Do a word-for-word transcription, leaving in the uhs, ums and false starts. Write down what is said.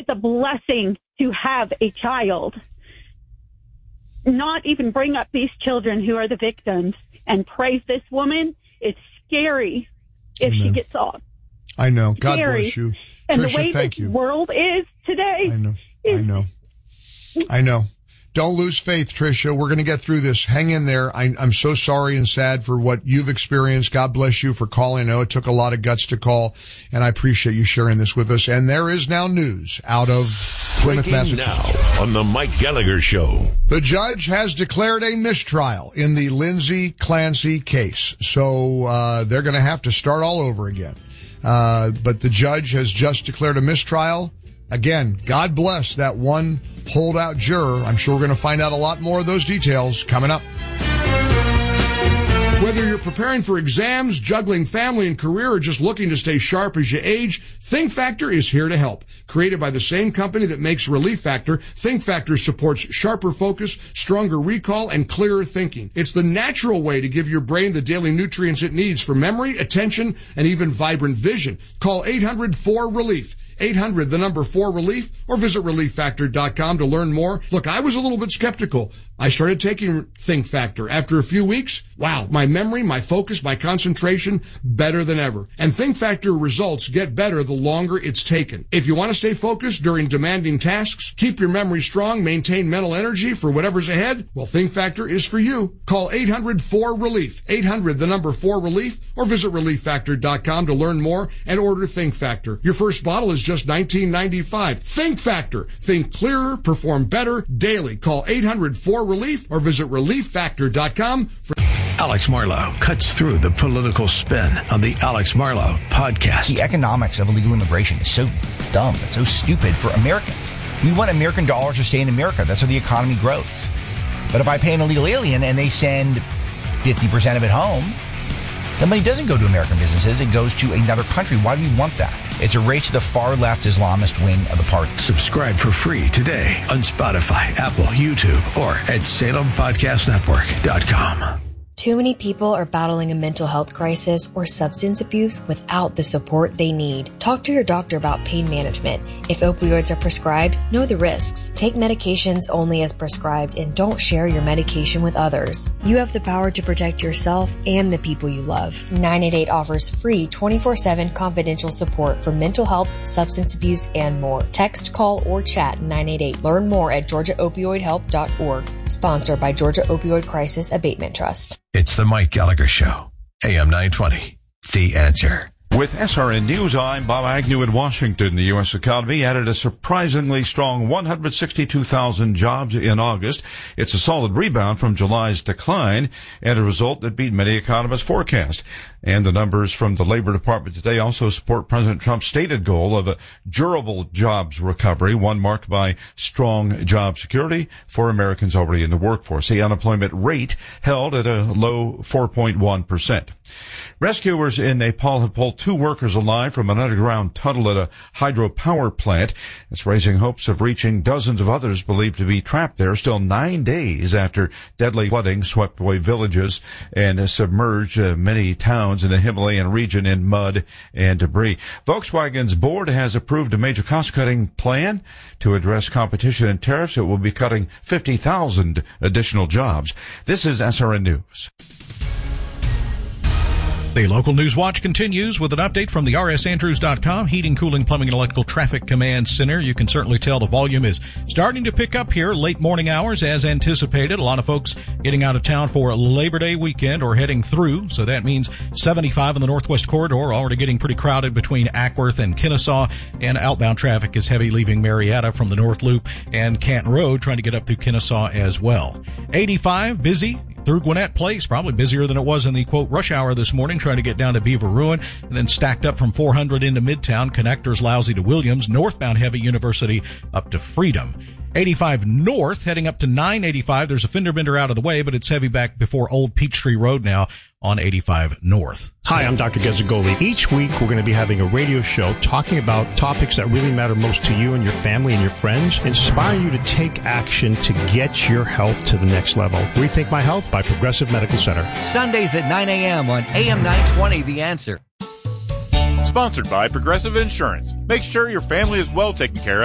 It's a blessing to have a child. Not even bring up these children who are the victims and praise this woman. It's scary if Amen. she gets off. I know. God Scary. bless you. And Tricia, the way thank this you. world is today. I know. Is, I know. I know. Don't lose faith, Tricia. We're going to get through this. Hang in there. I, I'm so sorry and sad for what you've experienced. God bless you for calling. I know it took a lot of guts to call, and I appreciate you sharing this with us. And there is now news out of Plymouth, Breaking Massachusetts. Now on the Mike Gallagher Show. The judge has declared a mistrial in the Lindsay Clancy case. So uh they're going to have to start all over again. Uh But the judge has just declared a mistrial. Again, God bless that one holdout juror. I'm sure we're going to find out a lot more of those details coming up. Whether you're preparing for exams, juggling family and career, or just looking to stay sharp as you age, Think Factor is here to help. Created by the same company that makes Relief Factor, Think Factor supports sharper focus, stronger recall, and clearer thinking. It's the natural way to give your brain the daily nutrients it needs for memory, attention, and even vibrant vision. Call eight hundred four relief. eight hundred, the number four relief, or visit relief factor dot com to learn more. Look, I was a little bit skeptical. I started taking Think Factor. After a few weeks, wow, my memory, my focus, my concentration, better than ever. And Think Factor results get better the longer it's taken. If you want to stay focused during demanding tasks, keep your memory strong, maintain mental energy for whatever's ahead, well, Think Factor is for you. Call eight hundred four relief, eight hundred, the number four relief, or visit relief factor dot com to learn more and order Think Factor. Your first bottle is just nineteen ninety-five. Think Factor. Think clearer, perform better daily. Call eight hundred four relief or visit relief factor dot com. For- Alex Marlow cuts through the political spin on the Alex Marlow podcast. The economics of illegal immigration is so dumb. It's so stupid for Americans. We want American dollars to stay in America. That's how the economy grows. But if I pay an illegal alien and they send fifty percent of it home, the money doesn't go to American businesses. It goes to another country. Why do we want that? It's a race to the far-left Islamist wing of the party. Subscribe for free today on Spotify, Apple, YouTube, or at Salem Podcast Network dot com. Too many people are battling a mental health crisis or substance abuse without the support they need. Talk to your doctor about pain management. If opioids are prescribed, know the risks. Take medications only as prescribed and don't share your medication with others. You have the power to protect yourself and the people you love. nine eight eight offers free twenty-four seven confidential support for mental health, substance abuse, and more. Text, call, or chat nine eight eight. Learn more at georgia opioid help dot org. Sponsored by Georgia Opioid Crisis Abatement Trust. It's the Mike Gallagher Show, A M nine twenty, The Answer. With S R N News, I'm Bob Agnew in Washington. The U S economy added a surprisingly strong one hundred sixty-two thousand jobs in August. It's a solid rebound from July's decline and a result that beat many economists' forecast. And the numbers from the Labor Department today also support President Trump's stated goal of a durable jobs recovery, one marked by strong job security for Americans already in the workforce. The unemployment rate held at a low four point one percent. Rescuers in Nepal have pulled two workers alive from an underground tunnel at a hydropower plant. It's raising hopes of reaching dozens of others believed to be trapped there still nine days after deadly flooding swept away villages and submerged uh, many towns in the Himalayan region in mud and debris. Volkswagen's board has approved a major cost-cutting plan to address competition and tariffs. It will be cutting fifty thousand additional jobs. This is S R N News. The local news watch continues with an update from the R S Andrews dot com Heating, Cooling, Plumbing, and Electrical Traffic Command Center. You can certainly tell the volume is starting to pick up here late morning hours as anticipated. A lot of folks getting out of town for Labor Day weekend or heading through. So that means seventy-five in the Northwest Corridor already getting pretty crowded between Ackworth and Kennesaw, and outbound traffic is heavy leaving Marietta from the North Loop and Canton Road trying to get up through Kennesaw as well. eighty-five busy through Gwinnett Place, probably busier than it was in the, quote, rush hour this morning, trying to get down to Beaver Ruin, and then stacked up from four hundred into Midtown, connectors lousy to Williams, northbound heavy University up to Freedom. eighty-five north, heading up to nine eighty-five. There's a fender bender out of the way, but it's heavy back before Old Peachtree Road now on eighty-five north. Hi, I'm Doctor Gezzagoli. Each week, we're going to be having a radio show talking about topics that really matter most to you and your family and your friends, inspiring you to take action to get your health to the next level. Rethink My Health by Progressive Medical Center. Sundays at nine a.m. on A M nine twenty, The Answer. Sponsored by Progressive Insurance. Make sure your family is well taken care of.